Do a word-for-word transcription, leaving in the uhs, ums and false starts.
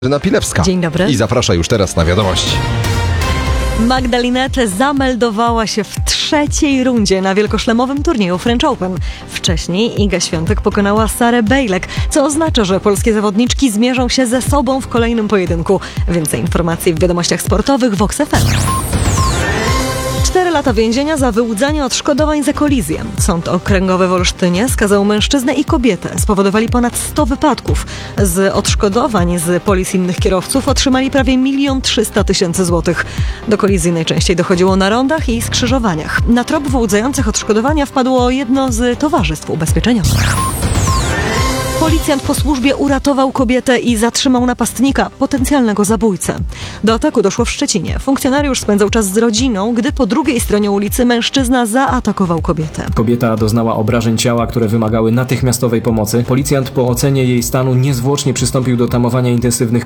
Katarzyna Pilewska. Dzień dobry. I zaprasza już teraz na wiadomości. Magdalinette zameldowała się w trzeciej rundzie na wielkoszlemowym turnieju French Open. Wcześniej Iga Świątek pokonała Sarę Bejlek, co oznacza, że polskie zawodniczki zmierzą się ze sobą w kolejnym pojedynku. Więcej informacji w wiadomościach sportowych w Vox F M. Cztery lata więzienia za wyłudzanie odszkodowań za kolizję. Sąd okręgowy w Olsztynie skazał mężczyznę i kobietę. Spowodowali ponad sto wypadków. Z odszkodowań z polis innych kierowców otrzymali prawie milion trzysta tysięcy złotych. Do kolizji najczęściej dochodziło na rondach i skrzyżowaniach. Na trop wyłudzających odszkodowania wpadło jedno z towarzystw ubezpieczeniowych. Policjant po służbie uratował kobietę i zatrzymał napastnika, potencjalnego zabójcę. Do ataku doszło w Szczecinie. Funkcjonariusz spędzał czas z rodziną, gdy po drugiej stronie ulicy mężczyzna zaatakował kobietę. Kobieta doznała obrażeń ciała, które wymagały natychmiastowej pomocy. Policjant po ocenie jej stanu niezwłocznie przystąpił do tamowania intensywnych